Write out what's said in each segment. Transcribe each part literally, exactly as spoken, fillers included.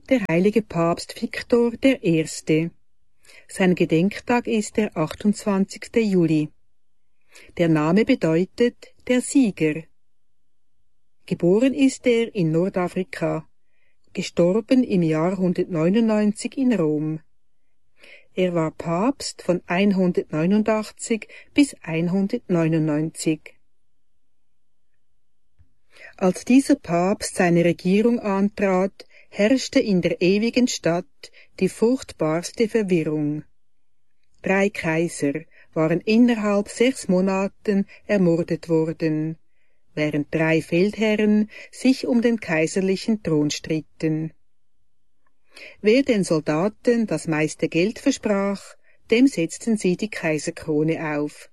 der heilige Papst Viktor der Erste. Sein Gedenktag ist der achtundzwanzigste Juli. Der Name bedeutet der Sieger. Geboren ist er in Nordafrika, gestorben im Jahr hundertneunundneunzig in Rom. Er war Papst von hundertneunundachtzig bis hundertneunundneunzig. Als dieser Papst seine Regierung antrat, herrschte in der ewigen Stadt die furchtbarste Verwirrung. Drei Kaiser waren innerhalb sechs Monaten ermordet worden, während drei Feldherren sich um den kaiserlichen Thron stritten. Wer den Soldaten das meiste Geld versprach, dem setzten sie die Kaiserkrone auf.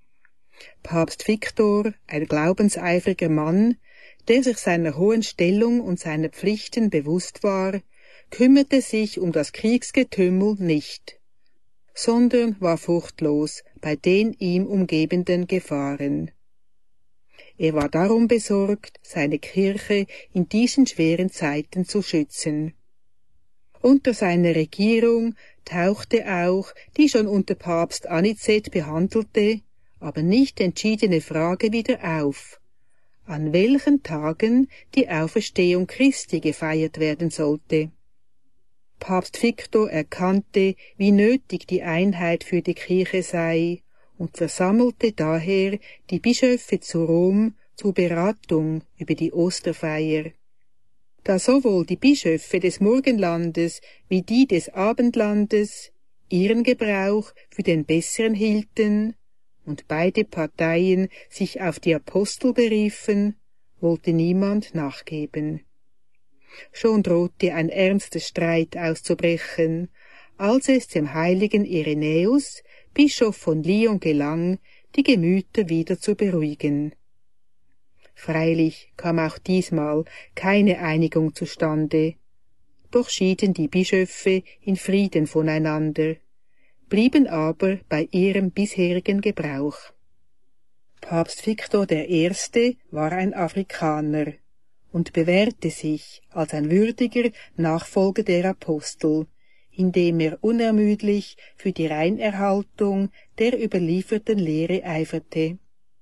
Papst Viktor, ein glaubenseifriger Mann, der sich seiner hohen Stellung und seiner Pflichten bewusst war, kümmerte sich um das Kriegsgetümmel nicht, sondern war furchtlos bei den ihm umgebenden Gefahren. Er war darum besorgt, seine Kirche in diesen schweren Zeiten zu schützen. Unter seiner Regierung tauchte auch die schon unter Papst Anicet behandelte, aber nicht entschiedene Frage wieder auf, an welchen Tagen die Auferstehung Christi gefeiert werden sollte. Papst Viktor erkannte, wie nötig die Einheit für die Kirche sei, und versammelte daher die Bischöfe zu Rom zur Beratung über die Osterfeier. Da sowohl die Bischöfe des Morgenlandes wie die des Abendlandes ihren Gebrauch für den besseren hielten und beide Parteien sich auf die Apostel beriefen, wollte niemand nachgeben. Schon drohte ein ernster Streit auszubrechen, als es dem heiligen Irenäus, Bischof von Lyon, gelang, die Gemüter wieder zu beruhigen. Freilich kam auch diesmal keine Einigung zustande, doch schieden die Bischöfe in Frieden voneinander, blieben aber bei ihrem bisherigen Gebrauch. Papst Viktor der Erste war ein Afrikaner und bewährte sich als ein würdiger Nachfolger der Apostel, indem er unermüdlich für die Reinerhaltung der überlieferten Lehre eiferte.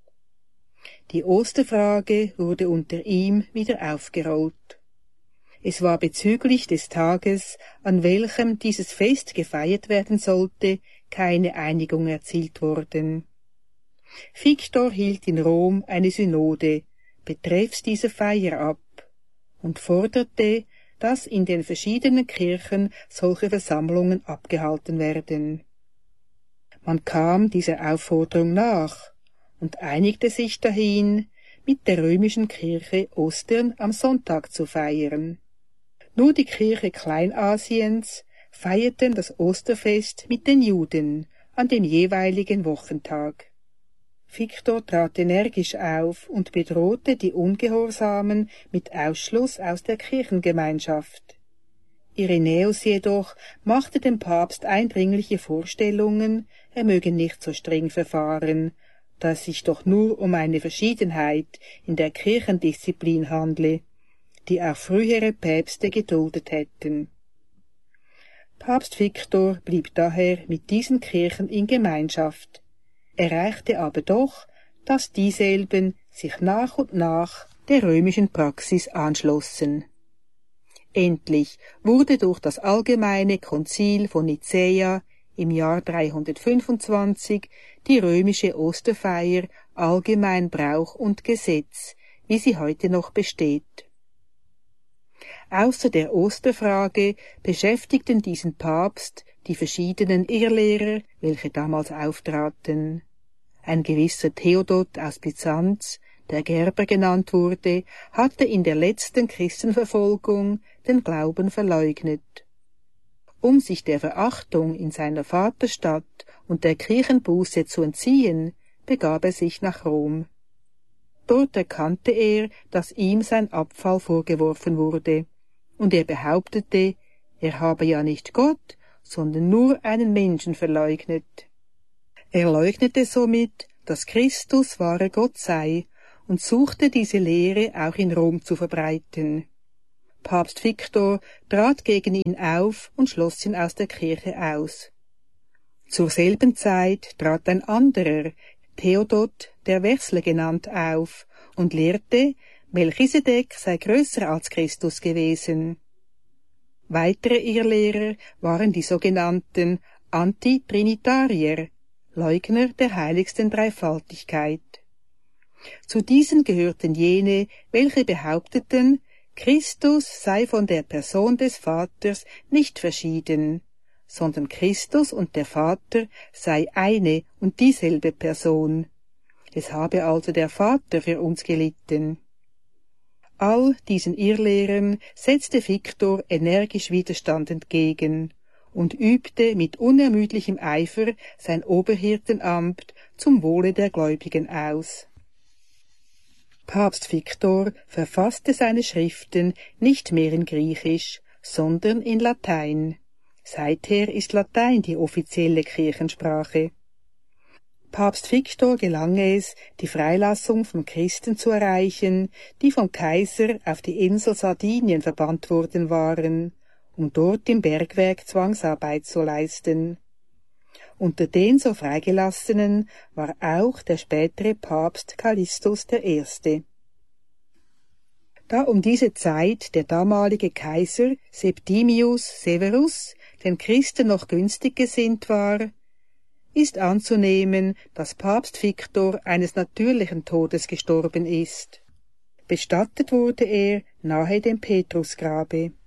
Die Osterfrage wurde unter ihm wieder aufgerollt. Es war bezüglich des Tages, an welchem dieses Fest gefeiert werden sollte, keine Einigung erzielt worden. Viktor hielt in Rom eine Synode betreffs dieser Feier ab und forderte, dass in den verschiedenen Kirchen solche Versammlungen abgehalten werden. Man kam dieser Aufforderung nach und einigte sich dahin, mit der römischen Kirche Ostern am Sonntag zu feiern. Nur die Kirche Kleinasiens feierten das Osterfest mit den Juden an dem jeweiligen Wochentag. Viktor trat energisch auf und bedrohte die Ungehorsamen mit Ausschluss aus der Kirchengemeinschaft. Irenäus jedoch machte dem Papst eindringliche Vorstellungen, er möge nicht so streng verfahren, da es sich doch nur um eine Verschiedenheit in der Kirchendisziplin handle, die auch frühere Päpste geduldet hätten. Papst Viktor blieb daher mit diesen Kirchen in Gemeinschaft, erreichte aber doch, dass dieselben sich nach und nach der römischen Praxis anschlossen. Endlich wurde durch das allgemeine Konzil von Nicäa im Jahr dreihundertfünfundzwanzig die römische Osterfeier allgemein Brauch und Gesetz, wie sie heute noch besteht. Außer der Osterfrage beschäftigten diesen Papst die verschiedenen Irrlehrer, welche damals auftraten. Ein gewisser Theodot aus Byzanz, der Gerber genannt wurde, hatte in der letzten Christenverfolgung den Glauben verleugnet. Um sich der Verachtung in seiner Vaterstadt und der Kirchenbuße zu entziehen, begab er sich nach Rom. Dort erkannte er, dass ihm sein Abfall vorgeworfen wurde, und er behauptete, er habe ja nicht Gott, sondern nur einen Menschen verleugnet. Er leugnete somit, dass Christus wahrer Gott sei, und suchte diese Lehre auch in Rom zu verbreiten. Papst Viktor trat gegen ihn auf und schloss ihn aus der Kirche aus. Zur selben Zeit trat ein anderer, Theodot der Wechsler genannt, auf und lehrte, Melchisedek sei größer als Christus gewesen. Weitere Irrlehrer waren die sogenannten Antitrinitarier, Leugner der heiligsten Dreifaltigkeit. Zu diesen gehörten jene, welche behaupteten, Christus sei von der Person des Vaters nicht verschieden, sondern Christus und der Vater sei eine und dieselbe Person. Es habe also der Vater für uns gelitten. All diesen Irrlehrern setzte Viktor energisch Widerstand entgegen und übte mit unermüdlichem Eifer sein Oberhirtenamt zum Wohle der Gläubigen aus. Papst Viktor verfasste seine Schriften nicht mehr in Griechisch, sondern in Latein. Seither ist Latein die offizielle Kirchensprache. Papst Viktor gelang es, die Freilassung von Christen zu erreichen, die vom Kaiser auf die Insel Sardinien verbannt worden waren, um dort im Bergwerk Zwangsarbeit zu leisten. Unter den so Freigelassenen war auch der spätere Papst Callistus der Erste. Da um diese Zeit der damalige Kaiser Septimius Severus den Christen noch günstig gesinnt war, ist anzunehmen, dass Papst Viktor eines natürlichen Todes gestorben ist. Bestattet wurde er nahe dem Petrusgrabe.